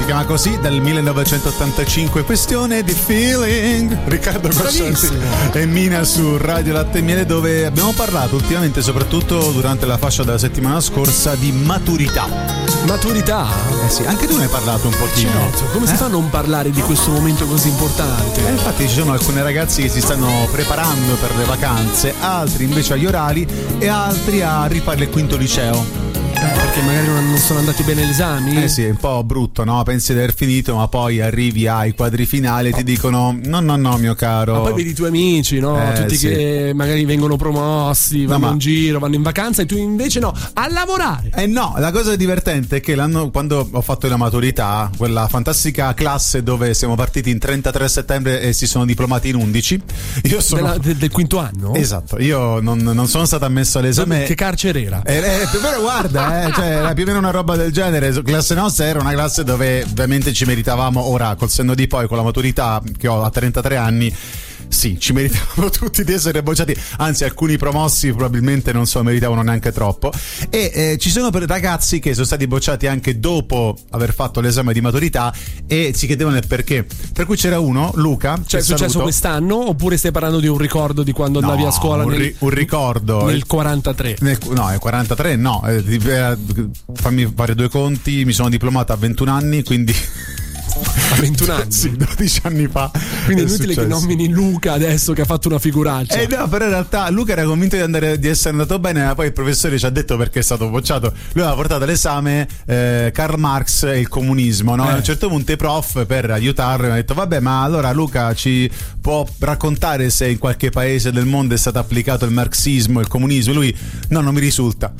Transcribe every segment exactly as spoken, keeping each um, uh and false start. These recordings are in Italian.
chiama così, dal millenovecentottantacinque, questione di feeling. Riccardo Coscianti e Mina su Radio Latte e Miele, dove abbiamo parlato ultimamente, soprattutto durante la fascia della settimana scorsa, di maturità. Maturità? Eh sì, anche tu ne hai parlato un pochino. Certo, come si eh? fa a non parlare di questo momento così importante? Eh, infatti ci sono alcuni ragazzi che si stanno preparando per le vacanze, altri invece agli orali e altri a rifare il quinto liceo. Perché magari non sono andati bene gli esami? Eh sì, è un po' brutto, no? Pensi di aver finito, ma poi arrivi ai quadri finali e ti dicono no, no, no, mio caro. Ma poi vedi i tuoi amici, no? Eh, Tutti sì. che magari vengono promossi, vanno No, ma... in giro, vanno in vacanza, e tu invece no, a lavorare. Eh no, la cosa divertente è che l'anno, quando ho fatto la maturità, quella fantastica classe dove siamo partiti in trentatré settembre e si sono diplomati in undici, io sono... Della, del, del quinto anno? Esatto, io non, non sono stato ammesso all'esame. Che carcere era? Eh, eh, però guarda, eh, cioè, era più o meno una roba del genere. Classe nostra era una classe dove ovviamente ci meritavamo, ora col senno di poi, con la maturità che ho a trentatré anni, sì, ci meritavamo tutti di essere bocciati, anzi alcuni promossi probabilmente non se lo meritavano neanche troppo, e eh, ci sono per ragazzi che sono stati bocciati anche dopo aver fatto l'esame di maturità e si chiedevano il perché, per cui c'era uno, Luca, cioè è successo saluto. Quest'anno, oppure stai parlando di un ricordo di quando andavi no, a scuola un, nel, ri- un ricordo nel quarantatré? Nel, no, nel quarantatré no, eh, fammi fare due conti, mi sono diplomato a ventuno anni, quindi a ventuno anni? Sì, dodici anni fa. Quindi è inutile che nomini Luca adesso che ha fatto una figuraccia. Eh no, però in realtà Luca era convinto di, andare, di essere andato bene, ma poi il professore ci ha detto perché è stato bocciato. Lui aveva portato all'esame eh, Karl Marx e il comunismo, no? Eh. A un certo punto i prof, per aiutarlo, mi hanno detto vabbè, ma allora Luca ci può raccontare se in qualche paese del mondo è stato applicato il marxismo e il comunismo? Lui no, non mi risulta.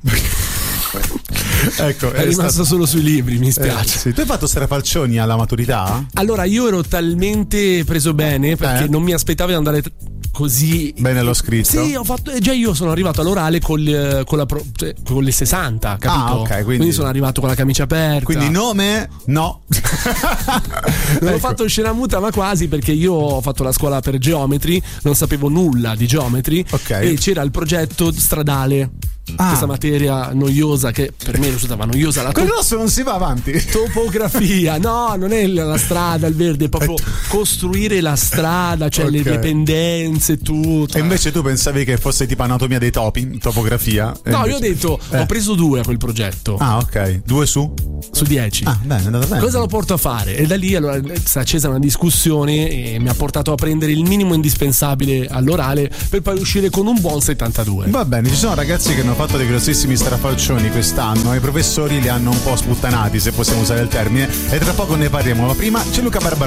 Ecco, è, è rimasto stato... solo sui libri, mi spiace. Eh, sì. Tu hai fatto strafalcioni alla maturità? Allora, io ero talmente preso bene perché eh? non mi aspettavo di andare t- così bene l'ho scritto. Sì, ho fatto, già io sono arrivato all'orale col, con, la pro, cioè, con le sessanta, capito? Ah, ok, quindi... quindi sono arrivato con la camicia aperta. Quindi nome? No. Non ecco. Ho fatto scena muta, ma quasi, perché io ho fatto la scuola per geometri, non sapevo nulla di geometri, okay. E c'era il progetto stradale. Ah. Questa materia noiosa che per me risultava noiosa. La to- Quello non si va avanti. Topografia, no, non è la strada, il verde, è proprio costruire la strada, cioè okay. Le dipendenze, tutto. E invece tu pensavi che fosse tipo anatomia dei topi, topografia? No, invece... io ho detto, eh. ho preso due a quel progetto. Ah, ok. Due su? Su dieci. Ah, bene, è andata bene. Cosa lo porto a fare? E da lì allora si è accesa una discussione e mi ha portato a prendere il minimo indispensabile all'orale per poi uscire con un buon settantadue. Va bene, ci sono ragazzi che hanno fatto dei grossissimi strafalcioni quest'anno e i professori li hanno un po' sputtanati, se possiamo usare il termine, e tra poco ne parliamo, ma prima c'è Luca Barbarossa.